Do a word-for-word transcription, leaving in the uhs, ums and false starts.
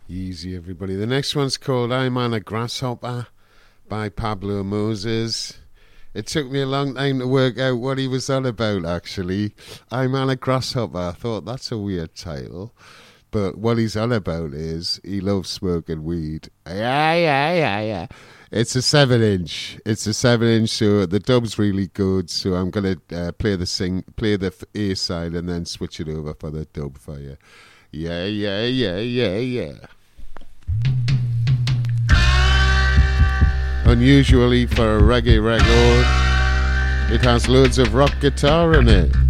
Easy, everybody. The next one's called I'm on a Grasshopper by Pablo Moses. It took me a long time to work out what he was on about, actually. I'm on a Grasshopper. I thought, that's a weird title. But what he's on about is he loves smoking weed. Yeah, yeah, yeah, yeah. It's a seven inch. It's a seven inch, so the dub's really good. So I'm going to uh, play the sing, play the A side and then switch it over for the dub for you. Yeah, yeah, yeah, yeah, yeah. Unusually for a reggae record, it has loads of rock guitar in it.